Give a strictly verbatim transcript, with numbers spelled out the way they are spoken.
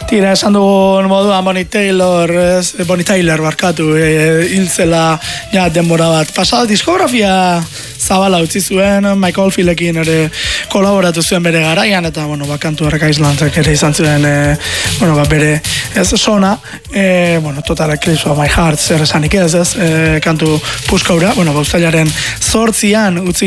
Tira, esan dugun moduan Bonnie Taylor, ez, Bonnie Tyler barkatu, e, hiltzela ja, denbora bat. Pasada diskografia zabala utzi zuen, Michael Filekin ere kolaboratu zuen bere garaian, eta, bueno, bakantu Arka Islandek ere izan zuen, e, bueno, ba, bere, ez, sona, e, bueno, Total Eclipse of My Heart, zer esanik ez, ez, e, kantu puskaura, bueno, ba, uztailaren zortzian utzi